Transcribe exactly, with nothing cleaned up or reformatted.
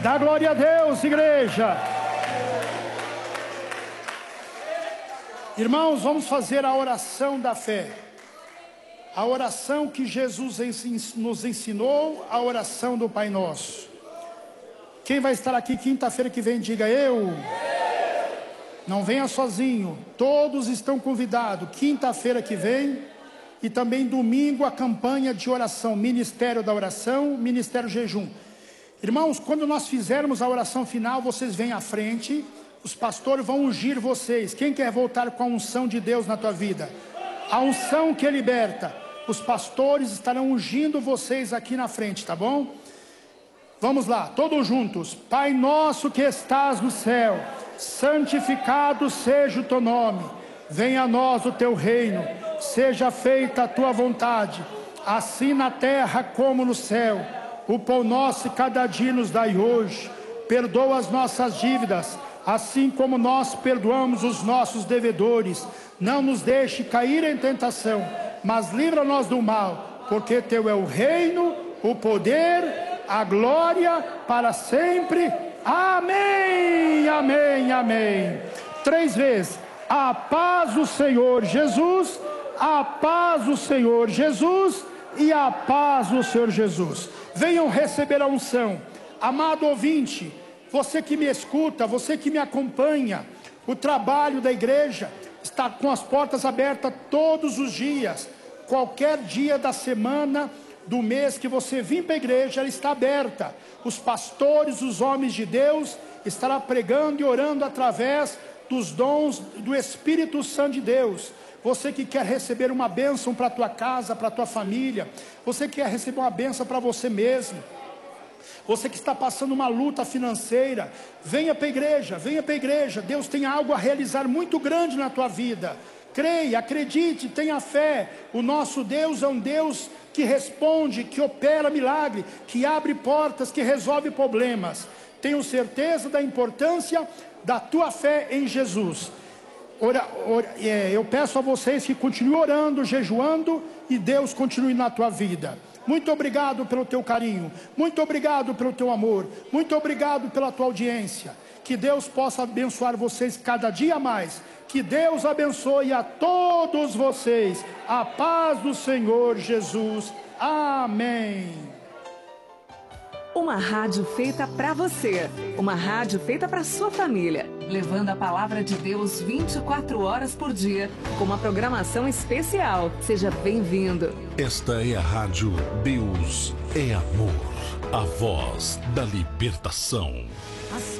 Dá glória a Deus, igreja. Irmãos, vamos fazer a oração da fé. A oração que Jesus nos ensinou, a oração do Pai Nosso. Quem vai estar aqui quinta-feira que vem, diga eu. Não venha sozinho, todos estão convidados. Quinta-feira que vem e também domingo a campanha de oração, Ministério da Oração, Ministério Jejum. Irmãos, quando nós fizermos a oração final, vocês vêm à frente, os pastores vão ungir vocês. Quem quer voltar com a unção de Deus na tua vida? A unção que liberta. Os pastores estarão ungindo vocês aqui na frente, tá bom? Vamos lá, todos juntos. Pai nosso que estás no céu, santificado seja o teu nome. Venha a nós o teu reino. Seja feita a tua vontade, assim na terra como no céu. O pão nosso cada dia nos dai hoje. Perdoa as nossas dívidas, assim como nós perdoamos os nossos devedores. Não nos deixe cair em tentação, mas livra-nos do mal, porque teu é o reino, o poder, a glória para sempre. Amém, amém, amém. Três vezes. A paz do Senhor Jesus, a paz do Senhor Jesus e a paz do Senhor Jesus. Venham receber a unção. Amado ouvinte, você que me escuta, você que me acompanha, o trabalho da igreja está com as portas abertas todos os dias. Qualquer dia da semana, do mês que você vir para a igreja, ela está aberta. Os pastores, os homens de Deus, estarão pregando e orando através dos dons do Espírito Santo de Deus. Você que quer receber uma bênção para a tua casa, para a tua família, você que quer receber uma bênção para você mesmo, você que está passando uma luta financeira, venha para a igreja, venha para a igreja. Deus tem algo a realizar muito grande na tua vida. Creia, acredite, tenha fé. O nosso Deus é um Deus que responde, que opera milagre, que abre portas, que resolve problemas. Tenho certeza da importância da tua fé em Jesus. Ora, ora, é, eu peço a vocês que continuem orando, jejuando, e Deus continue na tua vida. Muito obrigado pelo teu carinho, muito obrigado pelo teu amor, muito obrigado pela tua audiência. Que Deus possa abençoar vocês cada dia mais. Que Deus abençoe a todos vocês. A paz do Senhor Jesus. Amém. Uma rádio feita para você, uma rádio feita para sua família, levando a palavra de Deus vinte e quatro horas por dia, com uma programação especial. Seja bem-vindo. Esta é a rádio Deus é Amor, a voz da libertação.